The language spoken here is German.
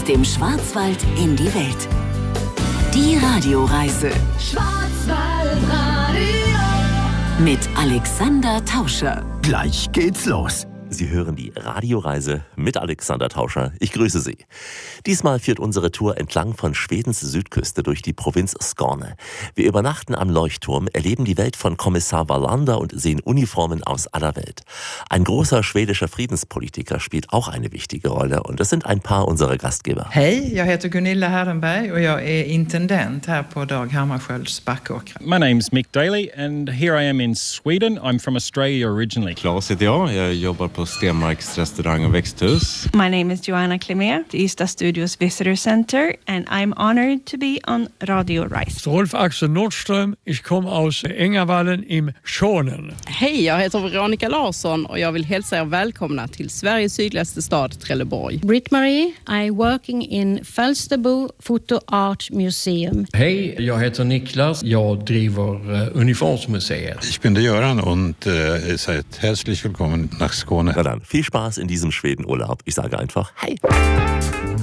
Aus dem Schwarzwald in die Welt. Die Radioreise. Schwarzwaldradio. Mit Alexander Tauscher. Gleich geht's los. Sie hören die Radioreise mit Alexander Tauscher. Ich grüße Sie. Diesmal führt unsere Tour entlang von Schwedens Südküste durch die Provinz Skåne. Wir übernachten am Leuchtturm, erleben die Welt von Kommissar Wallander und sehen Uniformen aus aller Welt. Ein großer schwedischer Friedenspolitiker spielt auch eine wichtige Rolle und das sind ein paar unserer Gastgeber. Hej, jag heter Gunilla Herrenberg och jag är intendent här på Dag Hammarskjölds Backåkra. My name's Mick Daly and here I am in Sweden. I'm from Australia originally. Claes heter jag jobbar på Stenmarks restaurang och växthus. My name is Joanna Klimér, the Ystad Studios Visitor Center, and I'm honored to be on Radio Reise. Rolf Axel Nordström, ich komme aus Ängavallen im Skåne. Hej, jag heter Veronica Larsson och jag vill hälsa er välkomna till Sveriges sydligaste stad, Trelleborg. Britt-Marie, I'm working in Falsterbo Photo Art Museum. Hej, jag heter Niklas. Jag driver Uniformsmuseet. Ich bin der Göran und seid herzlich willkommen nach Skåne. Na dann, viel Spaß in diesem Schwedenurlaub. Ich sage einfach, hey!